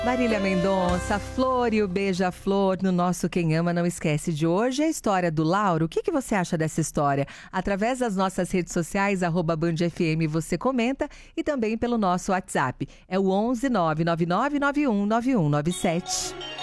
Marília Mendonça, Flor e o Beija-Flor no nosso Quem Ama Não Esquece de hoje. A história do Lauro, o que você acha dessa história? Através das nossas redes sociais, @BandFM, você comenta e também pelo nosso WhatsApp. É o 11 999 91 9197.